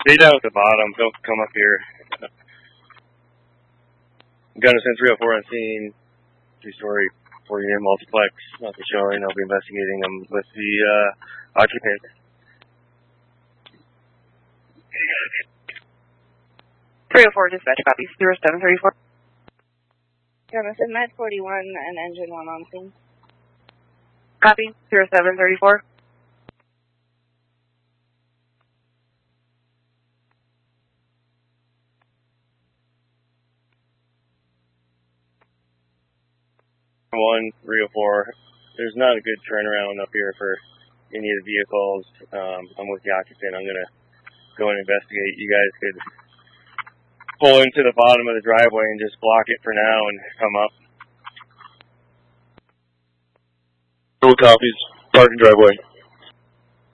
Stay down at the bottom. Don't come up here. Gunnison 304 on scene. 3-story 4-unit multiplex. Not the showing. I'll be investigating them with the occupant. 304 dispatch copy. 0734. Gunnison Med 41 and engine 1 on scene. Copy. 0734. One 304. There's not a good turnaround up here for any of the vehicles. I'm with the occupant. I'm gonna go and investigate. You guys could pull into the bottom of the driveway and just block it for now and come up. No copies. Parking driveway.